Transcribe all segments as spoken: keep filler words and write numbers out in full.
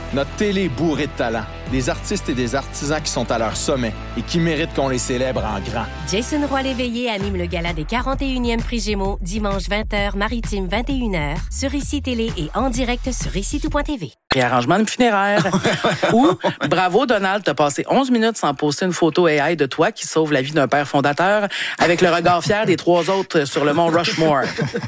Notre télé est bourrée de talent. Des artistes et des artisans qui sont à leur sommet et qui méritent qu'on les célèbre en grand. Jason Roy-Léveillé anime le gala des quarante et unième Prix Gémeaux, dimanche vingt heures, Maritime vingt et une heures, sur Ici Télé et en direct sur ici tout point t v. Réarrangement de funéraire. Ou, bravo Donald, t'as passé onze minutes sans poster une photo A I de toi qui sauve la vie d'un père fondateur avec le regard fier des trois autres sur le mont Rushmore.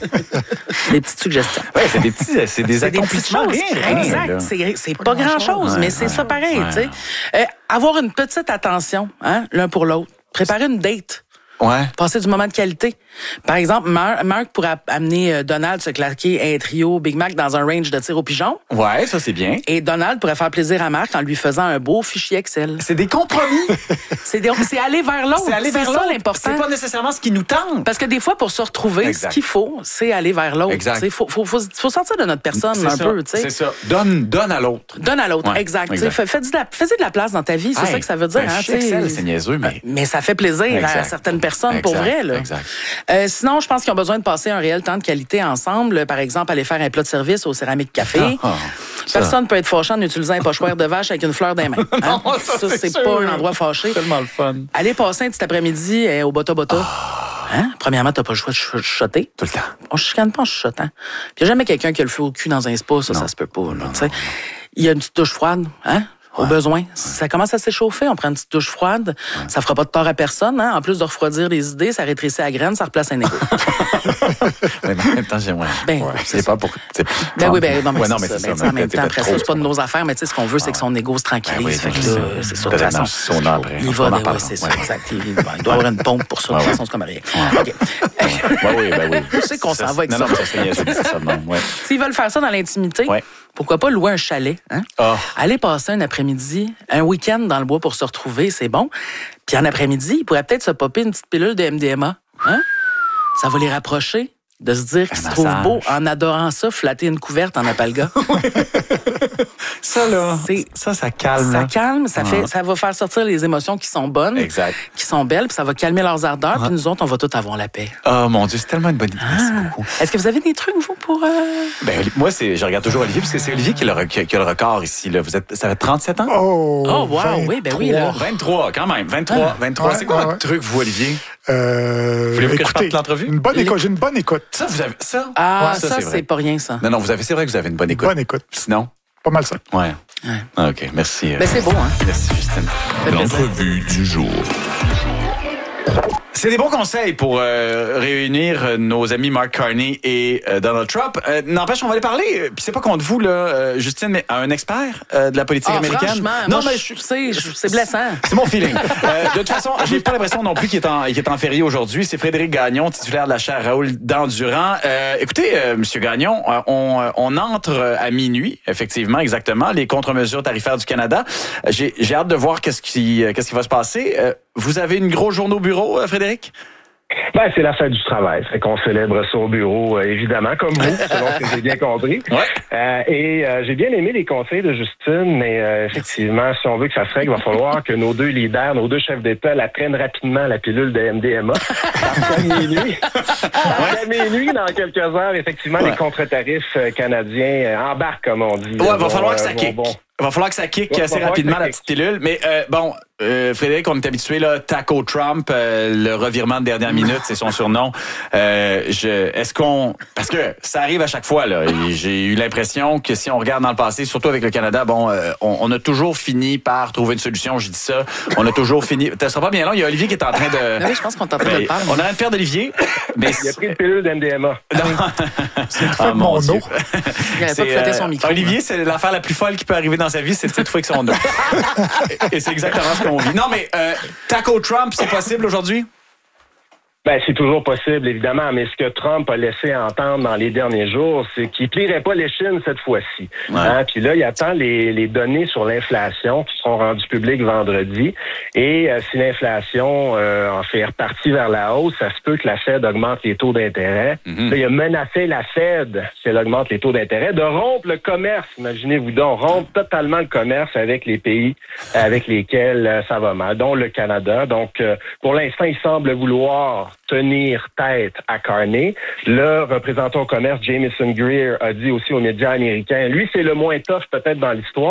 Des petites suggestions. Oui, c'est des petits, c'est des C'est accomplissements. des petites choses. Rien, Exact. rien, C'est, c'est pas, pas grand-chose, ouais, mais c'est ouais, ça pareil, ouais. tu sais. Euh, avoir une petite attention, hein, l'un pour l'autre. Préparer une date. Ouais. Passer du moment de qualité. Par exemple, Mar- Marc pourrait amener euh, Donald se claquer un trio Big Mac dans un range de tir au pigeon. Ouais, ça, c'est bien. Et Donald pourrait faire plaisir à Marc en lui faisant un beau fichier Excel. C'est des compromis. C'est, des, c'est aller vers l'autre. C'est aller vers ça l'autre. l'important. C'est pas nécessairement ce qui nous tente. Parce que des fois, pour se retrouver, Exact. ce qu'il faut, c'est aller vers l'autre. Il faut, faut, faut, faut sortir de notre personne C'est un ça. peu. T'sais. C'est ça. Donne, donne à l'autre. Donne à l'autre, Ouais, exact. exact. Fais, fais de la, fais de la place dans ta vie, c'est Hey, ça que ça veut dire. un Hein, fichier t'sais. Excel, c'est niaiseux, mais... Mais ça fait plaisir Exact. à certaines personnes Exact. pour vrai. Là. Exact. Euh, sinon, je pense qu'ils ont besoin de passer un réel temps de qualité ensemble. Par exemple, aller faire un plat de service au Céramique Café. Ah, Personne ne peut être fâché en utilisant un pochoir de vache avec une fleur dans les mains. Hein? Non, ça, c'est c'est sûr. pas un endroit fâché. C'est tellement le fun. Aller passer un petit après-midi euh, au Bota Bota. Hein? Premièrement, t'as pas le choix de chuchoter. Tout le temps. On chicane pas en chuchotant. Puis il n'y a jamais quelqu'un qui a le feu au cul dans un spa, ça, Non. ça se peut pas. Là, Non, t'sais. non, Il y a une petite douche froide, hein? Au besoin. Ça commence à s'échauffer, on prend une petite douche froide. Ça fera pas de tort à personne. Hein? En plus de refroidir les idées, ça rétrécit la graine, ça replace un égo. Mais en même temps, j'aimerais. Ben, ouais, c'est c'est pas pour. c'est- Ben oui, ben non, mais Ouais, c'est non, mais ça. c'est Ben, ça. t'sais, en mais même t'es temps, fait après trop, ça, c'est pas de trop. nos affaires, mais tu sais, ce qu'on veut, c'est que son égo se tranquillise. Ben oui, fait que c'est là, ça. c'est ça. De toute Peut-être façon, dans ce sauna après. il On va, en de- parlera. ouais, c'est ça, Ouais. exact. Il, il doit avoir une pompe pour ça. De Ouais, toute ouais. façon, c'est comme rien. OK. Ben oui, ben oui. Je sais qu'on s'en va avec non, ça. Non, mais ça serait niaiseux de dire ça de même, ouais. S'ils veulent faire ça dans l'intimité, Ouais. pourquoi pas louer un chalet? Hein? Ah. Aller passer un après-midi, un week-end dans le bois pour se retrouver, c'est bon. Puis en après-midi, ils pourraient peut-être se popper une petite pilule de M D M A. Hein? Ça va les rapprocher de se dire qu'ils se trouvent massage. beaux en adorant ça, flatter une couverte en appalga. Ça, là, C'est- ça, ça calme. Ça là. calme, ça, Ah. fait, ça va faire sortir les émotions qui sont bonnes, Exact. qui sont belles, puis ça va calmer leurs ardeurs, puis nous autres, on va tous avoir la paix. Oh mon Dieu, c'est tellement une bonne idée. Merci Ah. beaucoup. Est-ce que vous avez des trucs, vous, pour... euh, Ben, moi, c'est, je regarde toujours Olivier, parce que c'est Olivier qui a le, qui a le record ici. Là. Vous êtes, ça fait trente-sept ans? Oh, Oh, wow, oui, ben oui, là. vingt-trois, quand même. vingt-trois, vingt-trois. Ouais, c'est quoi ouais, votre ouais. truc, vous, Olivier? Euh, Voulez-vous que je écoutez, parte l'entrevue? Une bonne écoute. J'ai une bonne écoute. Ça, vous avez, ça? Ah, Ouais, ça, c'est c'est, vrai. pas rien, ça. Non, non, vous avez, c'est vrai que vous avez une bonne écoute. Bonne écoute. Sinon? Pas mal ça. Ouais. Ah, OK, merci. euh, Ben, c'est beau, hein? Merci, Justine. L'entrevue du jour. C'est des bons conseils pour euh, réunir euh, nos amis Mark Carney et euh, Donald Trump. Euh, n'empêche, on va aller parler, euh, puis c'est pas contre vous, là, euh, Justine, mais à un expert euh, de la politique Ah, américaine. franchement, non, moi, mais je sais, je- c'est blessant. c'est mon feeling. Euh, de toute façon, j'ai pas l'impression non plus qu'il est en, qu'il est en férié aujourd'hui. C'est Frédéric Gagnon, titulaire de la chaire Raoul Dandurand. Euh, écoutez, euh, Monsieur Gagnon, euh, on, euh, on entre à minuit, effectivement, exactement, les contre-mesures tarifaires du Canada. Euh, J'ai, j'ai hâte de voir qu'est-ce qui, euh, qu'est-ce qui va se passer. Euh, vous avez une grosse journée au bureau, euh, Frédéric? Ben, c'est la fête du travail. Fait qu'on célèbre ça au bureau, euh, évidemment, comme vous, selon ce que j'ai bien compris. Ouais. Euh, et euh, j'ai bien aimé les conseils de Justine, mais euh, effectivement, si on veut que ça se règle, il va falloir que nos deux leaders, nos deux chefs d'État, la prennent rapidement, la pilule de M D M A. Parce qu'à minuit, à minuit, dans quelques heures, effectivement, Ouais. les contre-tarifs euh, canadiens euh, embarquent, comme on dit. Ouais, Là, va vont, falloir euh, que ça vont- kick. vont- Il va falloir que ça kick Ouais, va assez falloir rapidement, que ça la kick. petite pilule. Mais euh, bon, euh, Frédéric, on est habitué, là, Taco Trump, euh, le revirement de dernière minute, c'est son surnom. Euh, je, est-ce qu'on... Parce que ça arrive à chaque fois, là. Et j'ai eu l'impression que si on regarde dans le passé, surtout avec le Canada, bon, euh, on, on a toujours fini par trouver une solution, je dis ça. On a toujours fini... Ça sera pas bien long, il y a Olivier qui est en train de... Ben oui, je pense qu'on est en train de Ben, le parler. on a rien de faire d'Olivier, mais... Il a pris une pilule d'M D M A. Ah, mon Dieu. eau. Il avait pas C'est, de flatter son euh, micro. Olivier, c'est l'affaire la plus folle qui peut arriver dans sa vie, c'est de cette fois que son dos. Et c'est exactement ce qu'on vit. Non, mais euh, Taco Trump, c'est possible aujourd'hui? Ben, c'est toujours possible, évidemment, mais ce que Trump a laissé entendre dans les derniers jours, c'est qu'il plierait pas l'échine cette fois-ci. Ouais. Hein? Puis là, il attend les, les données sur l'inflation qui seront rendues publiques vendredi. Et euh, si l'inflation euh, en fait repartie vers la hausse, ça se peut que la Fed augmente les taux d'intérêt. Mm-hmm. Là, il a menacé la Fed, si elle augmente les taux d'intérêt, de rompre le commerce. Imaginez-vous donc, rompre totalement le commerce avec les pays avec lesquels euh, ça va mal, dont le Canada. Donc, euh, pour l'instant, il semble vouloir tenir tête à Carney. Le représentant au commerce, Jamieson Greer, a dit aussi aux médias américains, lui, c'est le moins tough peut-être dans l'histoire.